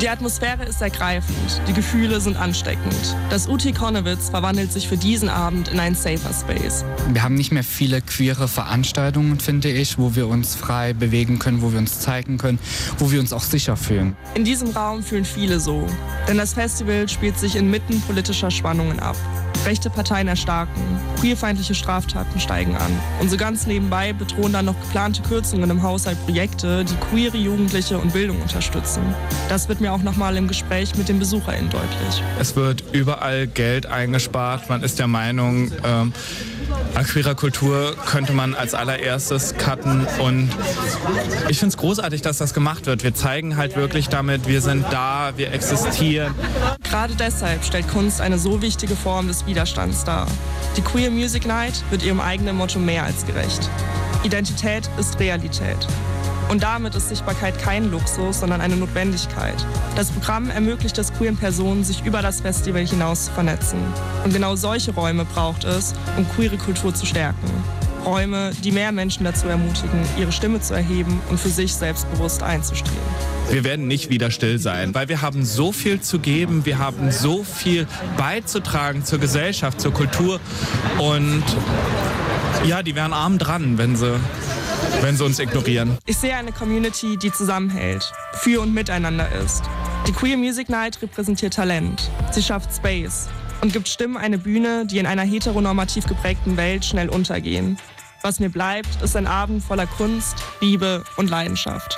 Die Atmosphäre ist ergreifend, die Gefühle sind ansteckend. Das UT Connewitz verwandelt sich für diesen Abend in einen safer Space. Wir haben nicht mehr viele queere Veranstaltungen, finde ich, wo wir uns frei bewegen können, wo wir uns zeigen können, wo wir uns auch sicher fühlen. In diesem Raum fühlen viele so, denn das Festival spielt sich inmitten politischer Spannungen ab. Rechte Parteien erstarken, queerfeindliche Straftaten steigen an. Und so ganz nebenbei bedrohen dann noch geplante Kürzungen im Haushalt Projekte, die queere Jugendliche und Bildung unterstützen. Das wird mir auch nochmal im Gespräch mit den BesucherInnen deutlich. Es wird überall Geld eingespart. Man ist der Meinung, an queerer Kultur könnte man als allererstes cutten. Und ich finde es großartig, dass das gemacht wird. Wir zeigen halt wirklich damit, wir sind da, wir existieren. Gerade deshalb stellt Kunst eine so wichtige Form des Widerstands dar. Die Queer Music Night wird ihrem eigenen Motto mehr als gerecht. Identität ist Realität. Und damit ist Sichtbarkeit kein Luxus, sondern eine Notwendigkeit. Das Programm ermöglicht es queeren Personen, sich über das Festival hinaus zu vernetzen. Und genau solche Räume braucht es, um queere Kultur zu stärken. Räume, die mehr Menschen dazu ermutigen, ihre Stimme zu erheben und für sich selbstbewusst einzustehen. Wir werden nicht wieder still sein, weil wir haben so viel zu geben, wir haben so viel beizutragen zur Gesellschaft, zur Kultur. Und ja, die wären arm dran, wenn sie uns ignorieren. Ich sehe eine Community, die zusammenhält, für und miteinander ist. Die Queer Music Night repräsentiert Talent. Sie schafft Space und gibt Stimmen eine Bühne, die in einer heteronormativ geprägten Welt schnell untergehen. Was mir bleibt, ist ein Abend voller Kunst, Liebe und Leidenschaft.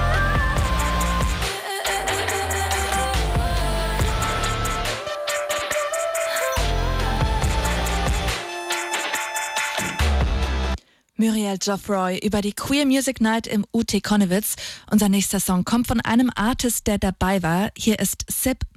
Muriel Geoffroy über die Queer Music Night im UT Connewitz. Unser nächster Song kommt von einem Artist, der dabei war. Hier ist Sip